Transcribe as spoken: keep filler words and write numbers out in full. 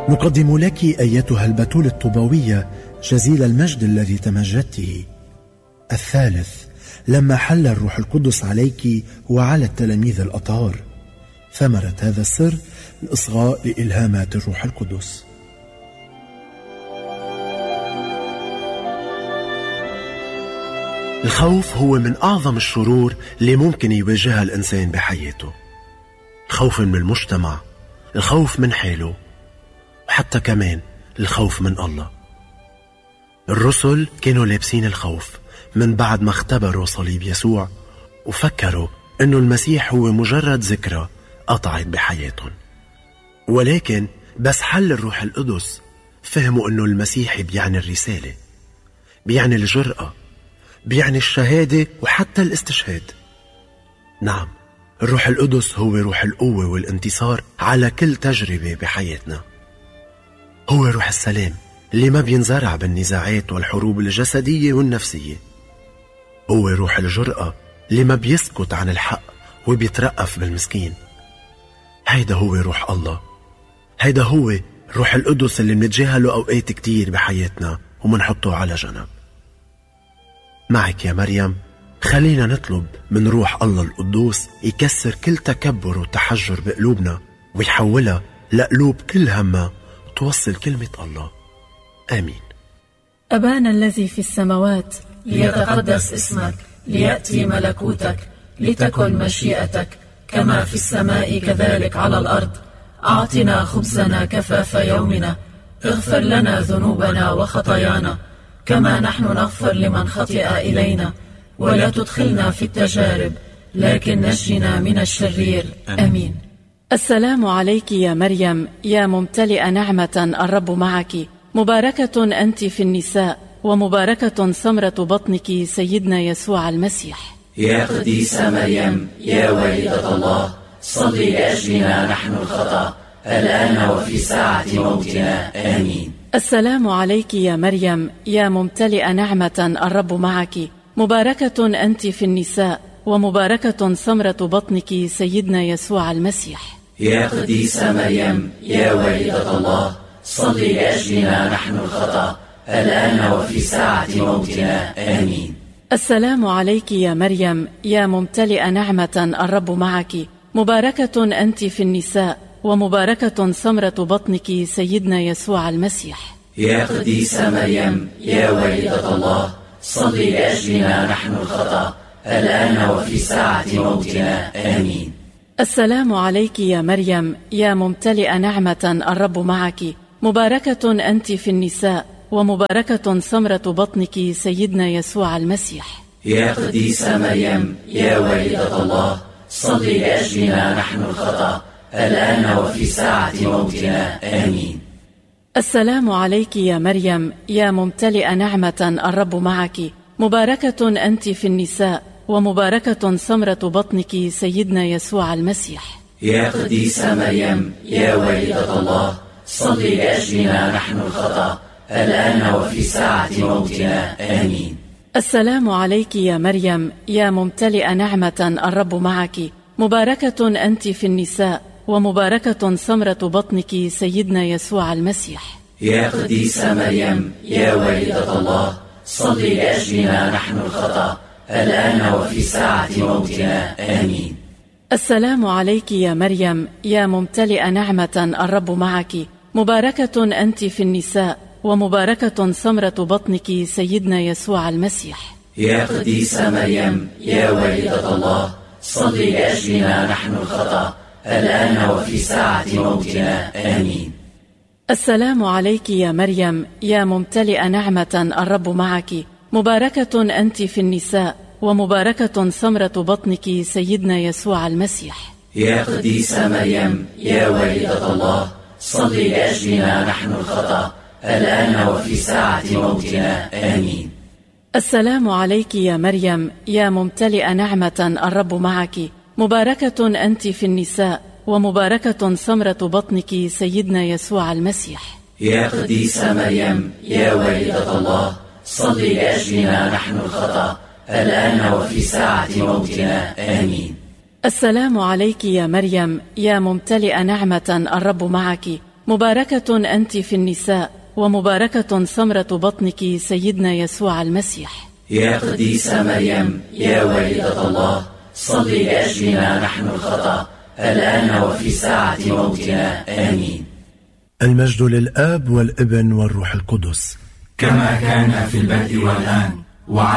نقدم لك أيتها البتول الطوبوية جزيل المجد الذي تمجدته. الثالث، لما حل الروح القدس عليك وعلى التلاميذ الأطهار. ثمرة هذا السر الإصغاء لإلهامات الروح القدس. الخوف هو من أعظم الشرور اللي ممكن يواجهها الإنسان بحياته. الخوف من المجتمع، الخوف من حاله، وحتى كمان الخوف من الله. الرسل كانوا لابسين الخوف من بعد ما اختبروا صليب يسوع وفكروا انه المسيح هو مجرد ذكرى قطعت بحياتهم. ولكن بس حل الروح القدس فهموا انه المسيح بيعني الرسالة، بيعني الجرأة، بيعني الشهادة وحتى الاستشهاد. نعم، الروح القدس هو روح القوة والانتصار على كل تجربة بحياتنا. هو روح السلام اللي ما بينزرع بالنزاعات والحروب الجسدية والنفسية. هو روح الجرأة اللي ما بيسكت عن الحق وبيترأف بالمسكين. هيدا هو روح الله، هيدا هو روح القدس اللي منتجاهله أوقات كتير بحياتنا ومنحطه على جنب. معك يا مريم، خلينا نطلب من روح الله القدوس يكسر كل تكبر وتحجر بقلوبنا ويحولها لقلوب كل همها توصل كلمة الله. آمين. أبانا الذي في السماوات، ليتقدس اسمك، ليأتي ملكوتك، لتكن مشيئتك كما في السماء كذلك على الأرض. أعطنا خبزنا كفاف يومنا، اغفر لنا ذنوبنا وخطايانا كما نحن نغفر لمن خطئ إلينا، ولا تدخلنا في التجارب لكن نجنا من الشرير. آمين. السلام عليك يا مريم، يا ممتلئة نعمة، الرب معك، مباركة أنت في النساء، ومباركة ثمرة بطنك سيدنا يسوع المسيح. يا قديسة مريم، يا والدة الله، صلي لأجلنا نحن الخطأ الآن وفي ساعة موتنا. آمين. السلام عليك يا مريم، يا ممتلئة نعمة، الرب معك، مباركة أنت في النساء، ومباركة ثمرة بطنك سيدنا يسوع المسيح. يا قديسة مريم، يا والدة الله، صلي لأجلنا نحن الخطأ الآن وفي ساعة موتنا. آمين. السلام عليك يا مريم، يا ممتلئة نعمة، الرب معك، مباركة أنت في النساء، ومباركة ثمرة بطنك سيدنا يسوع المسيح. يا قديسة مريم، يا والدة الله، صلي لأجلنا نحن الخطأ الآن وفي ساعة موتنا. آمين. السلام عليك يا مريم، يا ممتلئة نعمة، الرب معك، مباركة أنت في النساء، ومباركة ثمرة بطنك سيدنا يسوع المسيح. يا قديسة مريم، يا والدة الله، صلي لأجلنا نحن الخطأ الآن وفي ساعة موتنا. آمين. السلام عليك يا مريم، يا ممتلئة نعمة، الرب معك، مباركة أنت في النساء، ومباركة ثمرة بطنك سيدنا يسوع المسيح. يا قديسة مريم، يا والدة الله، صلي لأجلنا نحن الخطأ الآن وفي ساعة موتنا. آمين. السلام عليك يا مريم، يا ممتلئة نعمة، الرب معك، مباركة أنت في النساء، ومباركة ثمرة بطنك سيدنا يسوع المسيح. يا قديسة مريم، يا والدة الله، صلي لأجلنا نحن الخطأ الآن وفي ساعة موتنا. آمين. السلام عليك يا مريم، يا ممتلئة نعمة، الرب معك، مباركة أنت في النساء، ومباركة ثمرة بطنك سيدنا يسوع المسيح. يا قديسة مريم، يا والدة الله، صلي لأجلنا نحن الخطأ الآن وفي ساعة موتنا. آمين. السلام عليك يا مريم، يا ممتلئة نعمة، الرب معك، مباركة أنت في النساء، ومباركة ثمرة بطنك سيدنا يسوع المسيح. يا قديسة مريم، يا والدة الله، صلي لأجلنا نحن الخطأ الآن وفي ساعة موتنا. آمين. السلام عليك يا مريم، يا ممتلئة نعمة، الرب معك، مباركة أنت في النساء، ومباركة ثمرة بطنك سيدنا يسوع المسيح. يا قديسة مريم، يا والدة الله، صلي لأجلنا نحن الخطأ الآن وفي ساعة موتنا. آمين. السلام عليك يا مريم، يا ممتلئة نعمة، الرب معك، مباركة أنت في النساء ومباركة ثمرة بطنك سيدنا يسوع المسيح. يا قديسة مريم يا والدة الله، صلي لأجلنا نحن الخطأ الآن وفي ساعة موتنا، آمين. المجد للآب والابن والروح القدس، كما كان في البدء والآن وعلى